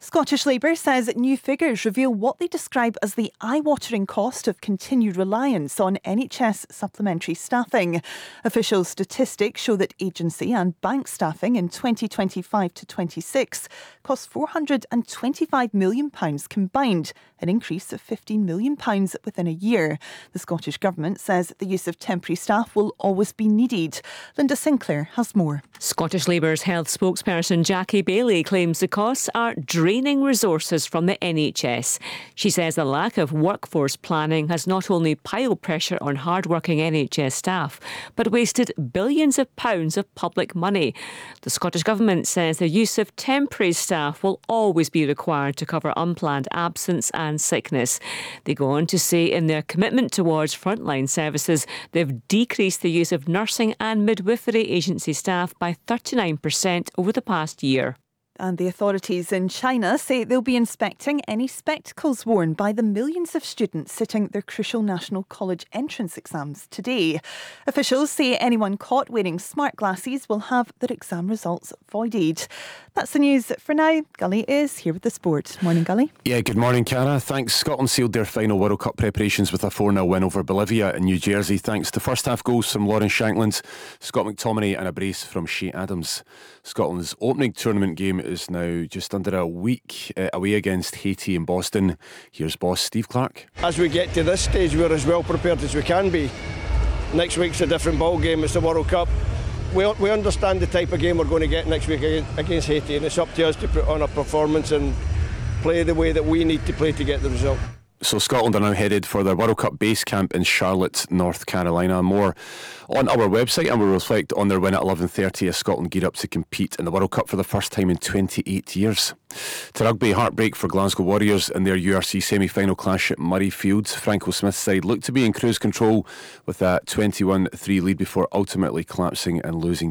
Scottish Labour says new figures reveal what they describe as the eye-watering cost of continued reliance on NHS supplementary staffing. Official statistics show that agency and bank staffing in 2025 to 26 cost £425 million combined, an increase of £15 million within a year. The Scottish Government says the use of temporary staff will always be needed. Linda Sinclair has more. Scottish Labour's health spokesperson Jackie Bailey claims the costs are draining resources from the NHS. She says the lack of workforce planning has not only piled pressure on hard-working NHS staff, but wasted billions of pounds of public money. The Scottish Government says the use of temporary staff will always be required to cover unplanned absence and sickness. They go on to say in their commitment towards frontline services, they've decreased the use of nursing and midwifery agency staff by 39% over the past year. And the authorities in China say they'll be inspecting any spectacles worn by the millions of students sitting their crucial National College entrance exams today. Officials say anyone caught wearing smart glasses will have their exam results voided. That's the news for now. Gully is here with the sport. Morning, Gully. Yeah, good morning, Cara. Thanks. Scotland sealed their final World Cup preparations with a 4-0 win over Bolivia in New Jersey, thanks to first half goals from Lauren Shankland, Scott McTominay and a brace from Shea Adams. Scotland's opening tournament game is now just under a week away against Haiti in Boston. Here's boss Steve Clarke. As we get to this stage, we're as well prepared as we can be. Next week's a different ball game. It's the World Cup. We understand the type of game we're going to get next week against Haiti, and it's up to us to put on a performance and play the way that we need to play to get the result. So Scotland are now headed for their World Cup base camp in Charlotte, North Carolina. More on our website, and we'll reflect on their win at 11:30 as Scotland gear up to compete in the World Cup for the first time in 28 years. To rugby, heartbreak for Glasgow Warriors in their URC semi-final clash at Murrayfield. Franco Smith's side looked to be in cruise control with a 21-3 lead before ultimately collapsing and losing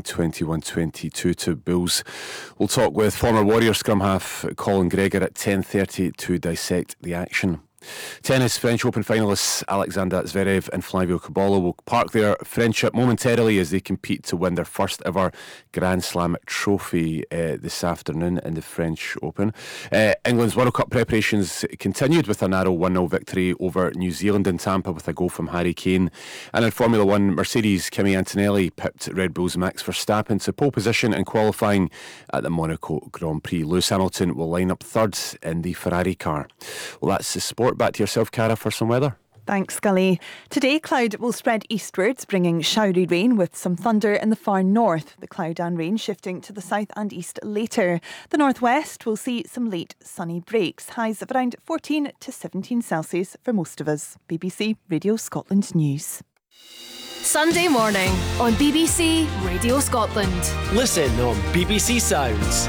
21-22 to Bulls. We'll talk with former Warriors scrum half Colin Gregor at 10:30 to dissect the action. Tennis, French Open finalists Alexander Zverev and Flavio Cobollo will park their friendship momentarily as they compete to win their first ever Grand Slam trophy this afternoon in the French Open. England's World Cup preparations continued with a narrow 1-0 victory over New Zealand in Tampa with a goal from Harry Kane. And in Formula 1, Mercedes' Kimi Antonelli pipped Red Bull's Max Verstappen to pole position in qualifying at the Monaco Grand Prix. Lewis Hamilton will line up third in the Ferrari car. Well, that's the sport. Back to yourself, Cara, for some weather. Thanks, Gully. Today, cloud will spread eastwards, bringing showery rain with some thunder in the far north. The cloud and rain shifting to the south and east later. The northwest will see some late sunny breaks. Highs of around 14 to 17 Celsius for most of us. BBC Radio Scotland News. Sunday morning on BBC Radio Scotland. Listen on BBC Sounds.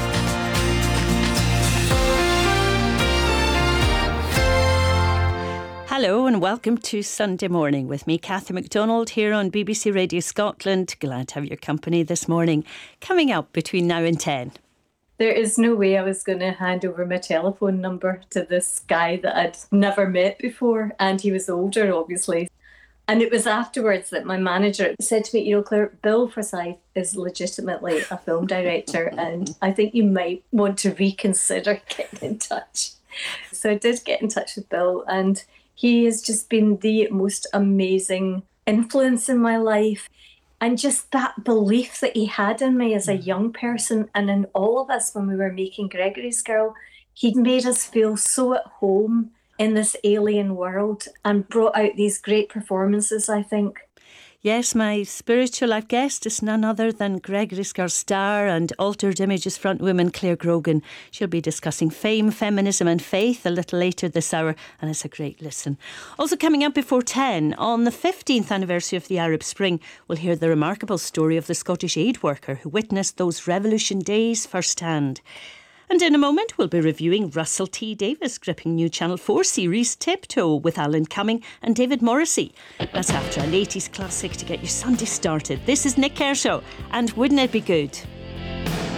Hello and welcome to Sunday Morning with me, Cathy MacDonald, here on BBC Radio Scotland. Glad to have your company this morning. Coming up between now and 10. There is no way I was going to hand over my telephone number to this guy that I'd never met before, and he was older, obviously. And it was afterwards that my manager said to me, Claire, Bill Forsyth is legitimately a film director, and I think you might want to reconsider getting in touch. So I did get in touch with Bill, and he has just been the most amazing influence in my life. And just that belief that he had in me as a young person and in all of us when we were making Gregory's Girl, he made us feel so at home in this alien world and brought out these great performances, I think. Yes, my spiritual life guest is none other than Gregory's Girl star and Altered Images frontwoman Claire Grogan. She'll be discussing fame, feminism and faith a little later this hour, and it's a great listen. Also coming up before 10, on the 15th anniversary of the Arab Spring, we'll hear the remarkable story of the Scottish aid worker who witnessed those revolution days firsthand. And in a moment, we'll be reviewing Russell T Davies gripping new Channel 4 series Tiptoe with Alan Cumming and David Morrissey. That's after an 80s classic to get your Sunday started. This is Nick Kershaw and Wouldn't It Be Good?